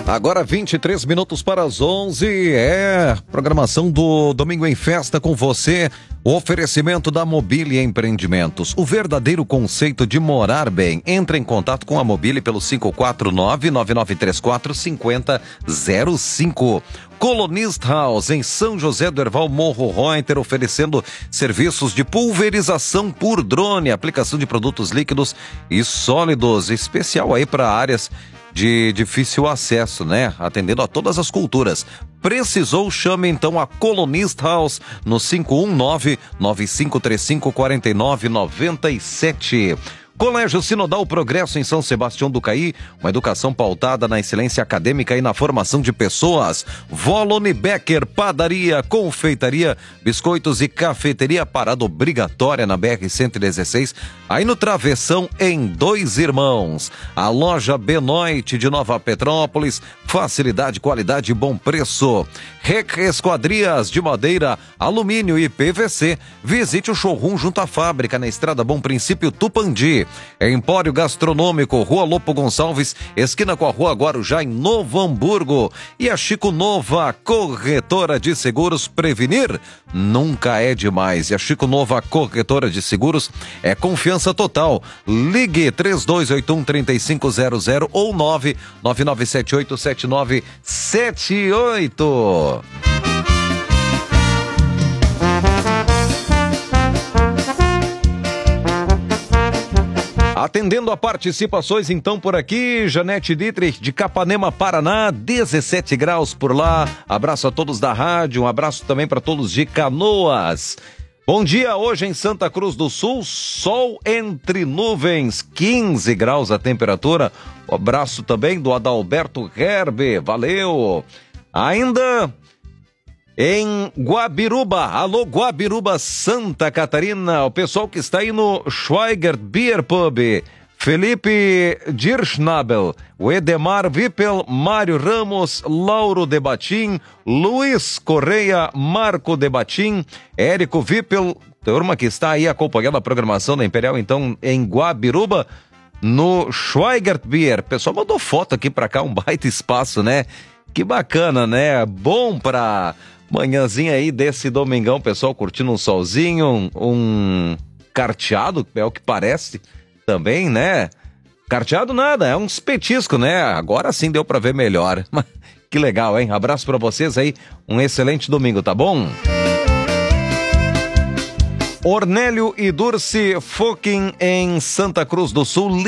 Agora 23 minutos para as 11, programação do Domingo em Festa com você, o oferecimento da Mobile Empreendimentos, o verdadeiro conceito de morar bem. Entre em contato com a Mobile pelo 549-9934-5005. Colonist House, em São José do Herval, Morro Reuter, oferecendo serviços de pulverização por drone, aplicação de produtos líquidos e sólidos, especial aí para áreas de difícil acesso, né? Atendendo a todas as culturas. Precisou? Chame então a Colonist House no 519-9535-4997. Colégio Sinodal Progresso em São Sebastião do Caí, uma educação pautada na excelência acadêmica e na formação de pessoas. Volone Becker, padaria, confeitaria, biscoitos e cafeteria, parada obrigatória na BR-116, aí no Travessão, em Dois Irmãos. A loja Benoit de Nova Petrópolis, facilidade, qualidade e bom preço. Rec Esquadrias de madeira, alumínio e PVC. Visite o showroom junto à fábrica na Estrada Bom Princípio, Tupandi. Empório Gastronômico, Rua Lopo Gonçalves, esquina com a Rua Guarujá, em Novo Hamburgo. E a Chico Nova, corretora de seguros. Prevenir nunca é demais. E a Chico Nova, corretora de seguros, é confiança total. Ligue 3281-3500 ou 999787978. Atendendo a participações então por aqui, Janete Dietrich de Capanema, Paraná, 17 graus por lá. Abraço a todos da rádio, um abraço também para todos de Canoas. Bom dia, hoje em Santa Cruz do Sul, sol entre nuvens, 15 graus a temperatura. Um abraço também do Adalberto Herbe, valeu. Ainda em Guabiruba, alô Guabiruba, Santa Catarina, o pessoal que está aí no Schweigert Beer Pub, Felipe Dirschnabel, o Edemar Vippel, Mário Ramos, Lauro Debatim, Luiz Correia, Marco Debatim, Érico Vippel, turma que está aí acompanhando a programação da Imperial, então, em Guabiruba, no Schweigert Beer. O pessoal mandou foto aqui pra cá, um baita espaço, né? Que bacana, né? Bom pra manhãzinha aí desse domingão, pessoal, curtindo um solzinho, um carteado, é o que parece também, né? Carteado nada, é um petisco, né? Agora sim deu pra ver melhor. Que legal, hein? Abraço pra vocês aí, um excelente domingo, tá bom? Ornélio e Durce Foquin em Santa Cruz do Sul.